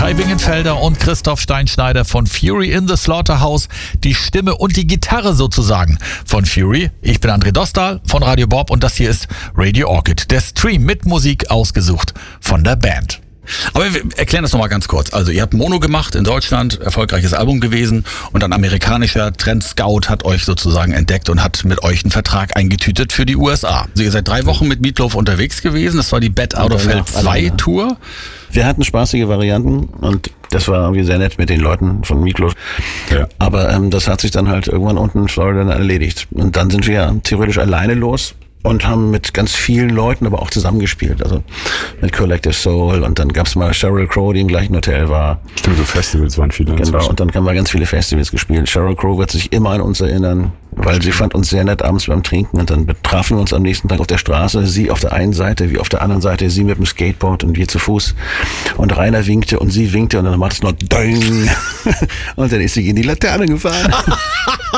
Kai Wingenfelder und Christoph Steinschneider von Fury in the Slaughterhouse. Die Stimme und die Gitarre sozusagen von Fury. Ich bin André Dostal von Radio Bob und das hier ist Radio Orchid. Der Stream mit Musik ausgesucht von der Band. Aber wir erklären das nochmal ganz kurz. Also ihr habt Mono gemacht in Deutschland, erfolgreiches Album gewesen und ein amerikanischer Trendscout hat euch sozusagen entdeckt und hat mit euch einen Vertrag eingetütet für die USA. Also ihr seid 3 Wochen mit Meatloaf unterwegs gewesen, das war die Bad Out of Hell 2 Tour. Wir hatten spaßige Varianten und das war irgendwie sehr nett mit den Leuten von Meatloaf. Ja. Aber das hat sich dann halt irgendwann unten in Florida dann erledigt. Und dann sind wir ja theoretisch alleine los und haben mit ganz vielen Leuten aber auch zusammengespielt. Also mit Collective Soul und dann gab's mal Sheryl Crow, die im gleichen Hotel war. Stimmt, so Festivals waren viele. Genau, und dann haben wir ganz viele Festivals gespielt. Sheryl Crow wird sich immer an uns erinnern, weil sie fand uns sehr nett abends beim Trinken und dann betrafen wir uns am nächsten Tag auf der Straße. Sie auf der einen Seite, wie auf der anderen Seite, sie mit dem Skateboard und wir zu Fuß. Und Rainer winkte und sie winkte und dann macht es noch Ding. Und dann ist sie in die Laterne gefahren.